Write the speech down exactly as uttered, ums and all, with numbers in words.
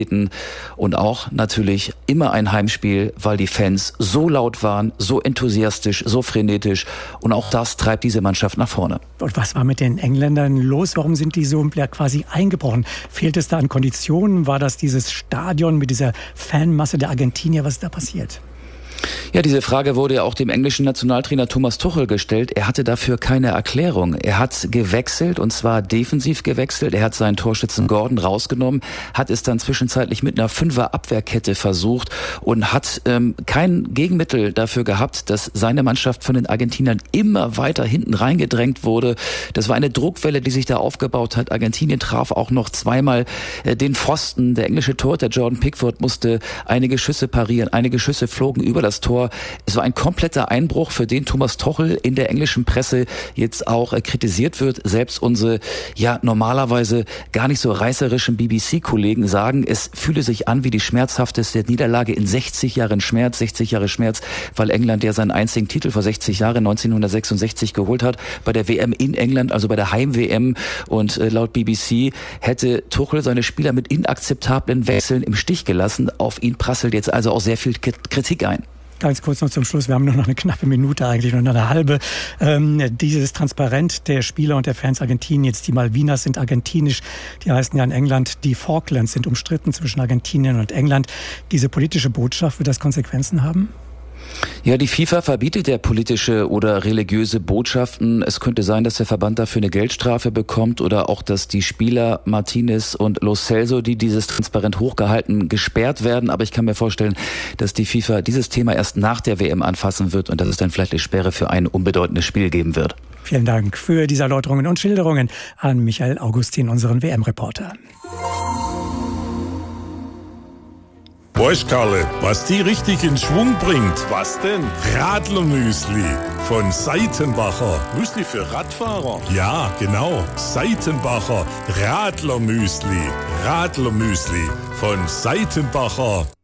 Und auch natürlich immer ein Heimspiel, weil die Fans so laut waren, so enthusiastisch, so frenetisch. Und auch das treibt diese Mannschaft nach vorne. Und was war mit den Engländern los? Warum sind die so quasi eingebrochen? Fehlt es da an Konditionen? War das dieses Stadion mit dieser Fanmasse der Argentinier? Was ist da passiert? Ja, diese Frage wurde ja auch dem englischen Nationaltrainer Thomas Tuchel gestellt. Er hatte dafür keine Erklärung. Er hat gewechselt, und zwar defensiv gewechselt. Er hat seinen Torschützen Gordon rausgenommen, hat es dann zwischenzeitlich mit einer Fünfer-Abwehrkette versucht und hat ähm, kein Gegenmittel dafür gehabt, dass seine Mannschaft von den Argentiniern immer weiter hinten reingedrängt wurde. Das war eine Druckwelle, die sich da aufgebaut hat. Argentinien traf auch noch zweimal äh, den Pfosten. Der englische Torhüter Jordan Pickford musste einige Schüsse parieren. Einige Schüsse flogen über das Tor. Es war ein kompletter Einbruch, für den Thomas Tuchel in der englischen Presse jetzt auch äh, kritisiert wird. Selbst unsere ja normalerweise gar nicht so reißerischen B B C-Kollegen sagen, es fühle sich an wie die schmerzhafteste Niederlage in sechzig Jahren Schmerz, sechzig Jahre Schmerz, weil England ja seinen einzigen Titel vor sechzig Jahren, neunzehnhundertsechsundsechzig, geholt hat, bei der W M in England, also bei der Heim-W M. Und äh, laut B B C hätte Tuchel seine Spieler mit inakzeptablen Wechseln im Stich gelassen. Auf ihn prasselt jetzt also auch sehr viel Kritik ein. Ganz kurz noch zum Schluss, wir haben nur noch eine knappe Minute, eigentlich nur noch eine halbe. Ähm, dieses Transparent der Spieler und der Fans Argentiniens, die Malvinas sind argentinisch, die heißen ja in England, die Falklands sind umstritten zwischen Argentinien und England. Diese politische Botschaft, wird das Konsequenzen haben? Ja, die FIFA verbietet ja politische oder religiöse Botschaften. Es könnte sein, dass der Verband dafür eine Geldstrafe bekommt oder auch, dass die Spieler Martinez und Lo Celso, die dieses Transparent hochgehalten, gesperrt werden. Aber ich kann mir vorstellen, dass die FIFA dieses Thema erst nach der W M anfassen wird und dass es dann vielleicht eine Sperre für ein unbedeutendes Spiel geben wird. Vielen Dank für diese Erläuterungen und Schilderungen an Michael Augustin, unseren W M-Reporter. Weißt, Karle, was die richtig in Schwung bringt? Was denn? Radlermüsli von Seitenbacher. Müsli für Radfahrer? Ja, genau. Seitenbacher Radlermüsli. Radlermüsli von Seitenbacher.